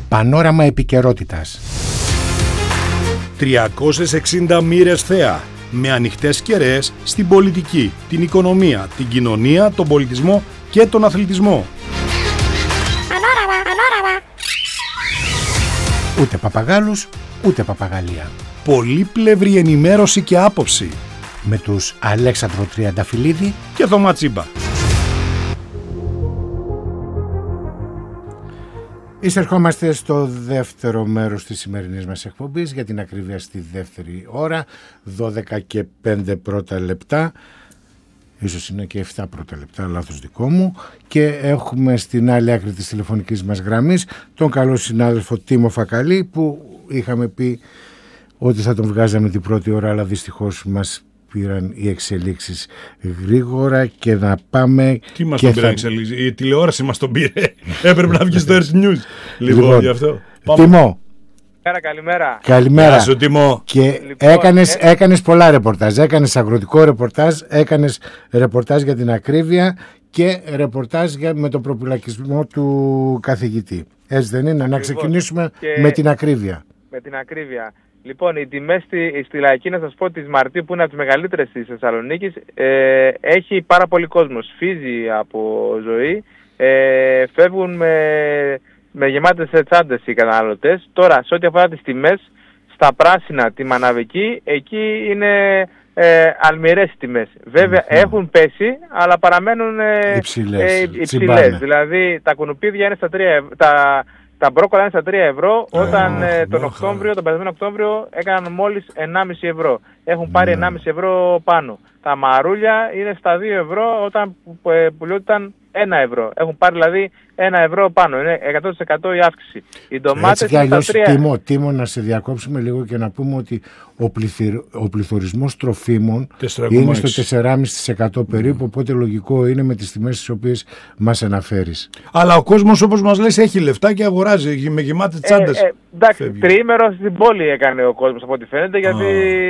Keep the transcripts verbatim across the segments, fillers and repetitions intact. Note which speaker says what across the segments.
Speaker 1: Πανόραμα επικαιρότητας.
Speaker 2: τριακόσιες εξήντα μοίρες θέα, με ανοιχτές κεραίες στην πολιτική, την οικονομία, την κοινωνία, τον πολιτισμό και τον αθλητισμό.
Speaker 3: Πανόραμα, πανόραμα.
Speaker 1: Ούτε παπαγάλους, ούτε παπαγαλία.
Speaker 2: Πολύπλευρη ενημέρωση και άποψη.
Speaker 1: Με τους Αλέξανδρο Τριανταφυλλίδη
Speaker 2: Και Θωμά Τσίμπα.
Speaker 1: Εισερχόμαστε στο δεύτερο μέρος της σημερινής μας εκπομπής, για την ακρίβεια στη δεύτερη ώρα, δώδεκα και πέντε πρώτα λεπτά, ίσως είναι και επτά πρώτα λεπτά, λάθος δικό μου, και έχουμε στην άλλη άκρη της τηλεφωνικής μας γραμμής τον καλό συνάδελφο Τίμο Φακαλή, που είχαμε πει ότι θα τον βγάζαμε την πρώτη ώρα, αλλά δυστυχώς μας πήραν οι εξελίξεις γρήγορα και να πάμε.
Speaker 2: Τι μας
Speaker 1: και
Speaker 2: τον πήραν
Speaker 1: θα...
Speaker 2: εξελίξεις, η τηλεόραση μας τον πήρε. Έπρεπε να βγει στο Earth News. Λοιπόν,
Speaker 1: Λοιπόν,
Speaker 2: γι' αυτό.
Speaker 1: Τίμο,
Speaker 4: Καλημέρα, καλημέρα.
Speaker 1: καλημέρα.
Speaker 2: Γεια σου, Τίμο.
Speaker 1: Και
Speaker 4: Λοιπόν,
Speaker 1: έκανες,
Speaker 4: ε...
Speaker 1: έκανες πολλά ρεπορτάζ. Έκανες αγροτικό ρεπορτάζ, έκανες ρεπορτάζ για την ακρίβεια και ρεπορτάζ για, με τον προπυλακισμό του καθηγητή. Έτσι δεν είναι?
Speaker 4: Ακριβώς.
Speaker 1: Να ξεκινήσουμε
Speaker 4: Και...
Speaker 1: με την ακρίβεια.
Speaker 4: Με την ακρίβεια. Λοιπόν, οι τιμές στη, στη Λαϊκή, να σας πω, της Μαρτίου, που είναι από τις μεγαλύτερες της Θεσσαλονίκης, ε, έχει πάρα πολύ κόσμο. Σφίζει από ζωή, ε, φεύγουν με, με γεμάτες τσάντες οι καταναλωτές. Τώρα, σε ό,τι αφορά τις τιμές, στα πράσινα, τη μαναβική, εκεί είναι ε, αλμυρές τιμές. Βέβαια, mm-hmm. έχουν πέσει, αλλά παραμένουν ε,
Speaker 1: υψηλές.
Speaker 4: Ε, υψηλές. Δηλαδή, τα κουνουπίδια είναι στα τρία ευρώ. Τα, Τα μπρόκολα είναι στα τρία ευρώ, όταν ε, τον Οκτώβριο, τον περασμένο Οκτώβριο έκαναν μόλις ενάμιση ευρώ. Έχουν πάρει ενάμιση ευρώ πάνω. Τα μαρούλια είναι στα δύο ευρώ, όταν πουλούνταν ένα ευρώ. Έχουν πάρει δηλαδή ένα ευρώ πάνω. Είναι εκατό τοις εκατό η αύξηση. Οι ντομάτες είναι στα τρία.
Speaker 1: Τίμο, Τίμο, να σε διακόψουμε λίγο και να πούμε ότι ο, πληθυρ, ο πληθωρισμός τροφίμων είναι στο τέσσερα κόμμα πέντε τοις εκατό περίπου, οπότε λογικό είναι με τις τιμές τις οποίες μας αναφέρεις.
Speaker 2: Αλλά ο κόσμος, όπως μας λες, έχει λεφτά και αγοράζει με γεμάτες τσάντες.
Speaker 4: Ε, ε, εντάξει, φεύγει. Τριήμερο στην πόλη έκανε ο κόσμος από ό,τι φαίνεται, γιατί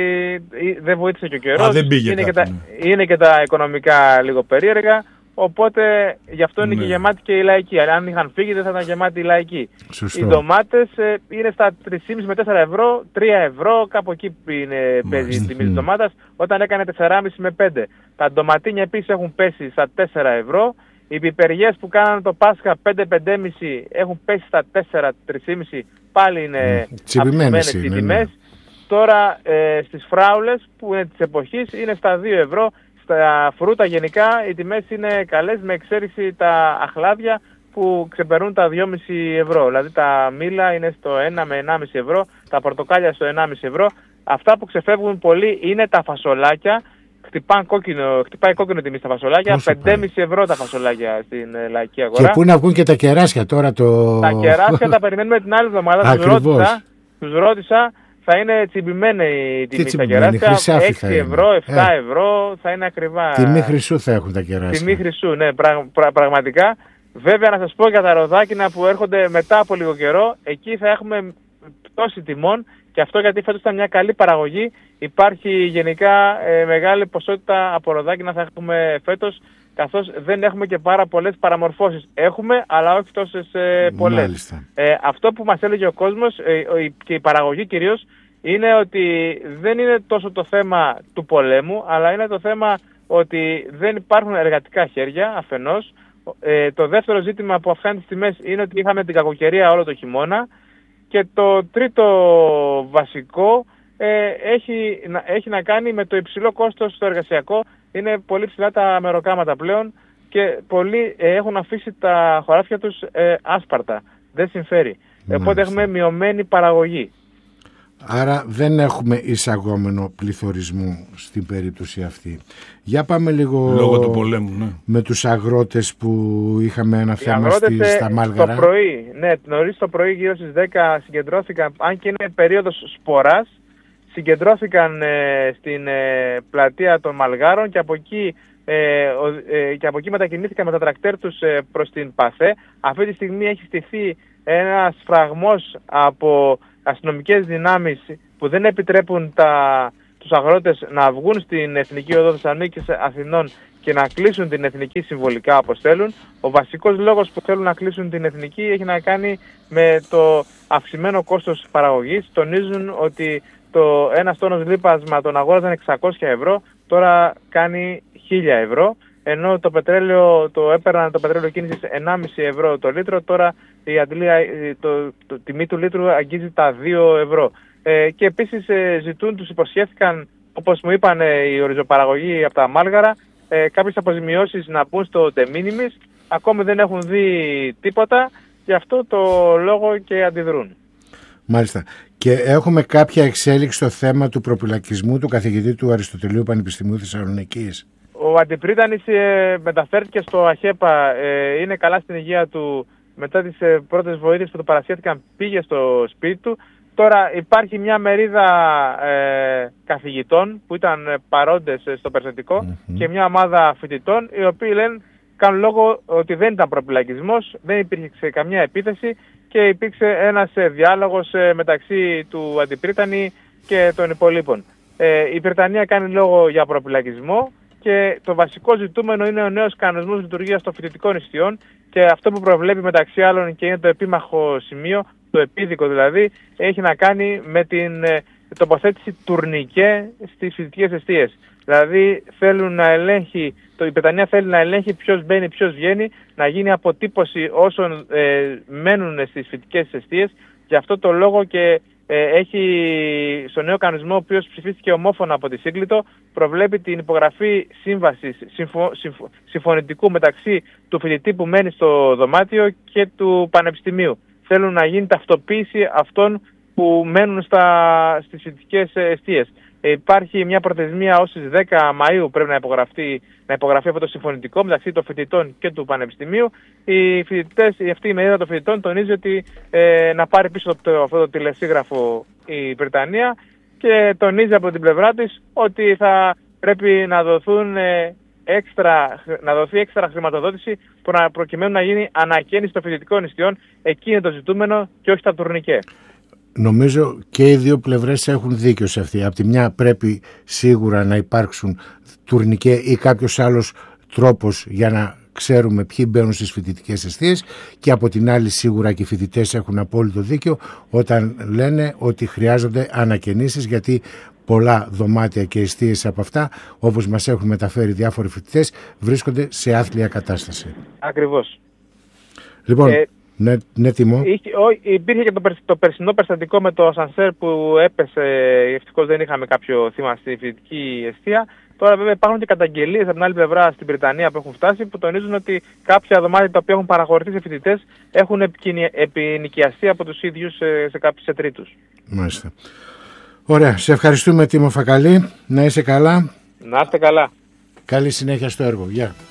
Speaker 4: oh. δεν βοήθησε και ο καιρός.
Speaker 2: Α, δεν πήγε
Speaker 4: είναι,
Speaker 2: κάτι,
Speaker 4: και τα,
Speaker 2: ναι.
Speaker 4: είναι και τα οικονομικά λίγο περίεργα. Οπότε γι' αυτό είναι ναι. και γεμάτη και η Λαϊκή. Αλλά αν είχαν φύγει δεν θα ήταν γεμάτη η Λαϊκή.
Speaker 1: Σωστό.
Speaker 4: Οι ντομάτες ε, είναι στα τρία κόμμα πέντε με τέσσερα ευρώ, τρία ευρώ, κάπου εκεί είναι, παίζει η τιμή της ντομάτας, όταν έκανε τέσσερα κόμμα πέντε με πέντε. Τα ντοματίνια επίσης έχουν πέσει στα τέσσερα ευρώ. Οι πιπεριές που κάνανε το Πάσχα πέντε με πέντε κόμμα πέντε έχουν πέσει στα τέσσερα με τρία κόμμα πέντε. Πάλι είναι αυξημένες οι τιμές. Ναι. Τώρα ε, στις φράουλες που είναι της εποχής είναι στα δύο ευρώ. Στα φρούτα γενικά οι τιμές είναι καλές, με εξαίρεση τα αχλάδια που ξεπερνούν τα δυόμισι ευρώ. Δηλαδή τα μήλα είναι στο ένα με ενάμισι ευρώ, τα πορτοκάλια στο ενάμισι ευρώ. Αυτά που ξεφεύγουν πολύ είναι τα φασολάκια. Χτυπάει κόκκινο, χτυπάει κόκκινο τιμή στα φασολάκια, πέντε κόμμα πέντε ευρώ τα φασολάκια στην Λαϊκή αγορά.
Speaker 1: Και πού να βγουν και τα κεράσια τώρα το...
Speaker 4: Τα κεράσια τα περιμένουμε την άλλη εβδομάδα. Τους ρώτησα, τους ρώτησα. Θα είναι τσιμπημένη η τιμή στα κεράσια, έξι ευρώ, επτά ευρώ, θα είναι ακριβά.
Speaker 1: Τιμή χρυσού θα έχουν τα κεράσια.
Speaker 4: Τιμή χρυσού, ναι, πρα, πρα, πραγματικά. Βέβαια να σας πω για τα ροδάκινα που έρχονται μετά από λίγο καιρό, εκεί θα έχουμε πτώση τιμών, και αυτό γιατί φέτος ήταν μια καλή παραγωγή. Υπάρχει γενικά ε, μεγάλη ποσότητα από ροδάκινα θα έχουμε φέτος, καθώς δεν έχουμε και πάρα πολλές παραμορφώσεις. Έχουμε, αλλά όχι τόσες ε, πολλές. Ε, αυτό που μας έλεγε ο κόσμος ε, και η παραγωγή κυρίως, είναι ότι δεν είναι τόσο το θέμα του πολέμου, αλλά είναι το θέμα ότι δεν υπάρχουν εργατικά χέρια αφενός. Ε, το δεύτερο ζήτημα που αυξάνει τις τιμές είναι ότι είχαμε την κακοκαιρία όλο το χειμώνα. Και το τρίτο βασικό ε, έχει, έχει να κάνει με το υψηλό κόστος στο εργασιακό. Είναι πολύ ψηλά τα μεροκάματα πλέον και πολλοί ε, έχουν αφήσει τα χωράφια τους ε, άσπαρτα. Δεν συμφέρει. Μάλιστα. Οπότε έχουμε μειωμένη παραγωγή.
Speaker 1: Άρα δεν έχουμε εισαγόμενο πληθωρισμό στην περίπτωση αυτή. Για πάμε λίγο
Speaker 2: λόγω του πολέμου, ναι. με
Speaker 1: τους αγρότες που είχαμε ένα
Speaker 4: Οι
Speaker 1: θέμα στη, στα Μάλγαρα.
Speaker 4: Το πρωί, ναι, νωρίς το πρωί γύρω στις δέκα συγκεντρώθηκαν, αν και είναι περίοδος σποράς, συγκεντρώθηκαν ε, στην ε, πλατεία των Μαλγάρων και από εκεί, ε, ε, και από εκεί μετακινήθηκαν με τα τρακτέρ τους ε, προς την ΠΑΘΕ. Αυτή τη στιγμή έχει στηθεί ένας φραγμός από αστυνομικές δυνάμεις που δεν επιτρέπουν τα τους αγρότες να βγουν στην Εθνική Οδό Θεσσαλονίκης Αθηνών και να κλείσουν την Εθνική συμβολικά όπως θέλουν. Ο βασικός λόγος που θέλουν να κλείσουν την Εθνική έχει να κάνει με το αυξημένο κόστος παραγωγής. Τονίζουν ότι το ένας τόνος λίπασμα τον αγόραζαν εξακόσια ευρώ, τώρα κάνει χίλια ευρώ. Ενώ το πετρέλαιο, το έπαιρναν το πετρέλαιο κίνησης ενάμιση ευρώ το λίτρο, τώρα η αντλία, το, το, το τιμή του λίτρου αγγίζει τα δύο ευρώ. Ε, και επίσης ε, ζητούν, τους υποσχέθηκαν, όπως μου είπαν ε, οι οριζοπαραγωγοί από τα Μάλγαρα, ε, κάποιες αποζημιώσεις να μπουν στο de minimis. Ακόμη δεν έχουν δει τίποτα, γι' αυτό το λόγο και αντιδρούν. Μάλιστα.
Speaker 1: Και έχουμε κάποια εξέλιξη στο θέμα του προπυλακισμού του καθηγητή του Αριστοτελείου Πανεπιστημίου Θεσσαλονίκης.
Speaker 4: Ο Αντιπρίτανης ε, μεταφέρθηκε στο ΑΧΕΠΑ, ε, είναι καλά στην υγεία του, μετά τις ε, πρώτες βοήθειες που του παρασχέθηκαν πήγε στο σπίτι του. Τώρα υπάρχει μια μερίδα ε, καθηγητών που ήταν παρόντες στο περιστατικό mm-hmm. και μια ομάδα φοιτητών οι οποίοι λένε, κάνουν λόγο ότι δεν ήταν προπυλακισμός, δεν υπήρχε καμία επίθεση και υπήρξε ένας ε, διάλογος ε, μεταξύ του Αντιπρίτανη και των υπολείπων. Ε, η Βρετανία κάνει λόγο για προπυλακισμό και το βασικό ζητούμενο είναι ο νέος κανονισμός λειτουργίας των φοιτητικών νηστείων και αυτό που προβλέπει μεταξύ άλλων και είναι το επίμαχο σημείο, το επίδικο δηλαδή, έχει να κάνει με την ε, τοποθέτηση τουρνικέ στις φοιτητικές εστίες. Δηλαδή θέλουν να ελέγχει, το, η Βρετανία θέλει να ελέγχει ποιος μπαίνει, ποιος βγαίνει, να γίνει αποτύπωση όσων ε, μένουν στις φοιτητικές εστίες. Γι' αυτό το λόγο και ε, έχει στο νέο κανονισμό, ο οποίος ψηφίστηκε ομόφωνα από τη Σύγκλιτο, προβλέπει την υπογραφή σύμβασης συμφω, συμφω, συμφωνητικού μεταξύ του φοιτητή που μένει στο δωμάτιο και του πανεπιστημίου. Θέλουν να γίνει ταυτοποίηση αυτών που μένουν στα, στις φοιτητικές εστίες. Υπάρχει μια προθεσμία ως τις δέκα Μαΐου πρέπει να υπογραφεί, να υπογραφεί αυτό το συμφωνητικό μεταξύ των φοιτητών και του πανεπιστημίου. Οι φοιτητές, αυτή η μερίδα των φοιτητών τονίζει ότι ε, να πάρει πίσω το, αυτό το τηλεσίγραφο η Βρετανία και τονίζει από την πλευρά της ότι θα πρέπει να δοθούν ε, έξτρα, να δοθεί έξτρα χρηματοδότηση προκειμένου να γίνει ανακαίνιση των φοιτητικών νηστείων. Εκεί είναι το ζητούμενο και όχι τα τουρνικέ.
Speaker 1: Νομίζω και οι δύο πλευρές έχουν δίκιο σε αυτή. Από τη μια πρέπει σίγουρα να υπάρξουν τουρνικέ ή κάποιος άλλος τρόπος για να ξέρουμε ποιοι μπαίνουν στις φοιτητικές εστίες και από την άλλη σίγουρα και οι φοιτητές έχουν απόλυτο δίκιο όταν λένε ότι χρειάζονται ανακαινήσεις, γιατί πολλά δωμάτια και εστίες από αυτά, όπως μας έχουν μεταφέρει διάφοροι φοιτητές, βρίσκονται σε άθλια κατάσταση.
Speaker 4: Ακριβώς.
Speaker 1: Λοιπόν, ε... Ναι, ναι, Τιμό.
Speaker 4: Υπήρχε και το, το περσινό περιστατικό με το ασανσέρ που έπεσε. Ευτυχώς δεν είχαμε κάποιο θύμα στη φοιτητική εστία. Τώρα βέβαια υπάρχουν και καταγγελίες από την άλλη πλευρά στην Βρετανία που έχουν φτάσει, που τονίζουν ότι κάποια δωμάτια τα οποία έχουν παραχωρηθεί σε φοιτητές έχουν επινοικιαστεί από τους ίδιους σε, σε κάποιους σε τρίτους.
Speaker 1: Μάλιστα. Ωραία. Σε ευχαριστούμε, Τίμο Φακαλή. Να είσαι καλά.
Speaker 4: Να είστε καλά.
Speaker 1: Καλή συνέχεια στο έργο. Γεια.